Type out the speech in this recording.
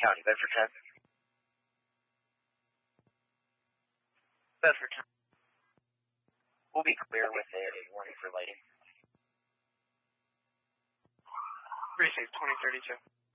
County, Bedford County. Bedford County. We'll be clear with a warning for lighting. Precinct 2032.